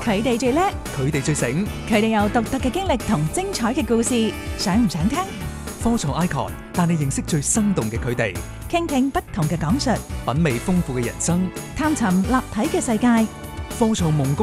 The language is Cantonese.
佢哋最叻， 佢哋最醒， 佢哋有獨特嘅經歷同精彩嘅故事，想唔想聽？ 科創 icon，帶你認識最生動嘅佢哋， 傾聽不同嘅講述， 品味豐富嘅人生， 探尋立體嘅世界。 科創夢